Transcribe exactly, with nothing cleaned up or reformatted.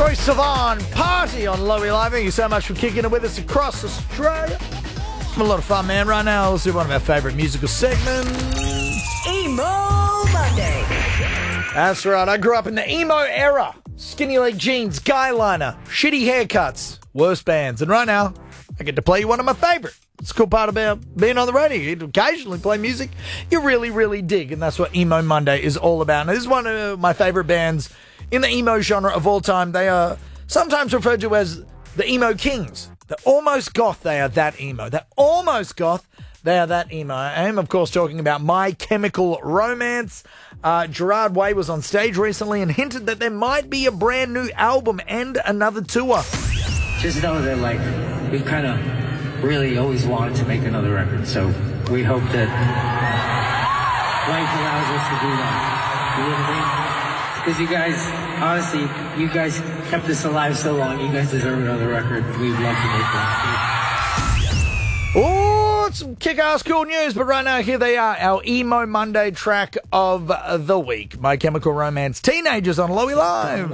Troye Sivan, Party on Lowy Live. Thank you so much for kicking it with us across Australia. Having a lot of fun, man. Right now, let's do one of our favourite musical segments. Emo Monday. That's right. I grew up in the emo era. Skinny leg jeans, guy liner, shitty haircuts, worst bands. And right now, I get to play you one of my favourite. It's a cool part about being on the radio. You occasionally play music you really, really dig. And that's what Emo Monday is all about. Now, this is one of my favourite bands in the emo genre of all time. They are sometimes referred to as the emo kings. They're almost goth. They are that emo. They're almost goth. They are that emo. I am, of course, talking about My Chemical Romance. Uh, Gerard Way was on stage recently and hinted that there might be a brand new album and another tour. Just know that, like, we've kind of really always wanted to make another record, so we hope that life allows us to do that. You know what I mean? Because you guys, honestly, you guys kept us alive so long, you guys deserve another record. We'd love to make one. Oh, it's some kick-ass cool news, but right now, here they are, our Emo Monday track of the week. My Chemical Romance, Teenagers on Lowy Live.